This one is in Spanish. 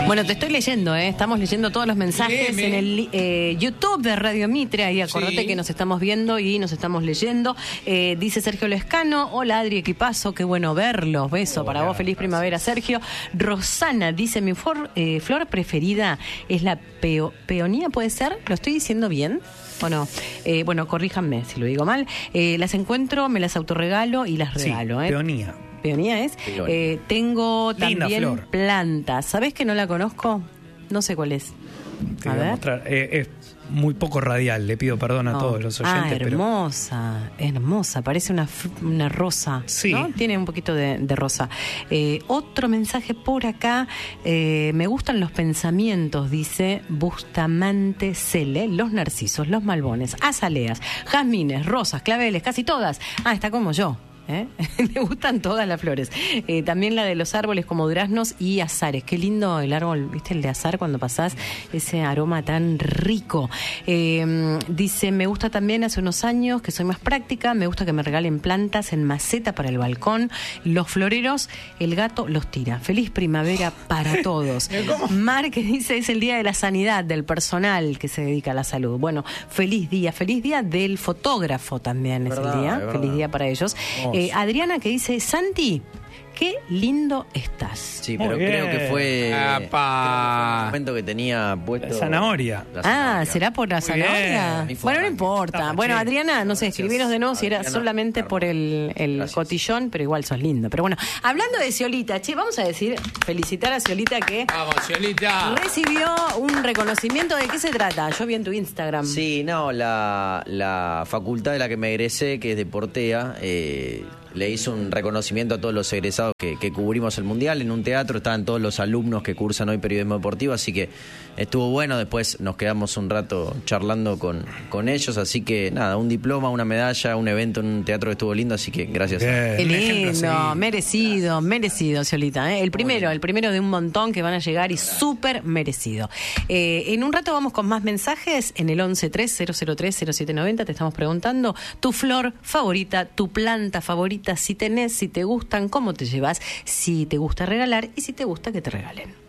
Bueno, te estoy leyendo, estamos leyendo todos los mensajes en el YouTube de Radio Mitre. Ahí acordate que nos estamos viendo y nos estamos leyendo. Dice Sergio Lescano: hola Adri, equipazo, qué bueno verlos. Beso para vos, feliz primavera, Sergio. Rosana dice: mi flor preferida es la peonía, ¿puede ser? ¿Lo estoy diciendo bien o no? Bueno, corríjanme si lo digo mal. Las encuentro, me las autorregalo y las regalo. Peonía. Peonía es. Tengo linda también flor. plantas. ¿Sabés que no la conozco? No sé cuál es. Te voy a mostrar. Es muy poco radial, le pido perdón a todos los oyentes. Hermosa, hermosa. Parece una rosa, sí, ¿no? Tiene un poquito de rosa. Otro mensaje por acá. Me gustan los pensamientos, dice Bustamante Cele. Los narcisos, los malbones, azaleas, jazmines, rosas, claveles, casi todas. Está como yo. Me gustan todas las flores. También la de los árboles como duraznos y azares. Qué lindo el árbol, ¿viste? El de azar cuando pasás, ese aroma tan rico. Dice: me gusta también, hace unos años que soy más práctica, me gusta que me regalen plantas en maceta para el balcón. Los floreros, el gato los tira. Feliz primavera para todos. Mar, que dice: es el día de la sanidad del personal que se dedica a la salud. Bueno, feliz día del fotógrafo también es el día. Feliz día para ellos. Adriana, que dice: Santi, qué lindo estás. Sí, pero creo que fue el momento que tenía puesto la zanahoria. ¿Será por la zanahoria? Bueno, no importa. Bueno, Adriana, no sé, escribiros de nuevo si era solamente por el cotillón, pero igual sos lindo. Pero bueno, hablando de Sciolita, vamos a decir, felicitar a Sciolita que vamos, Sciolita, recibió un reconocimiento. ¿De qué se trata? Yo vi en tu Instagram. Sí, no, la facultad de la que me egresé, que es de Portea, le hizo un reconocimiento a todos los egresados que cubrimos el Mundial en un teatro. Estaban todos los alumnos que cursan hoy periodismo deportivo, así que estuvo bueno. Después nos quedamos un rato charlando con ellos, así que nada, un diploma, una medalla, un evento en un teatro que estuvo lindo, así que gracias. Qué lindo, merecido, Sciolita, El primero de un montón que van a llegar y súper merecido. En un rato vamos con más mensajes en el 1130030790. Te estamos preguntando tu flor favorita, tu planta favorita, si tenés, si te gustan, cómo te llevas, si te gusta regalar y si te gusta que te regalen.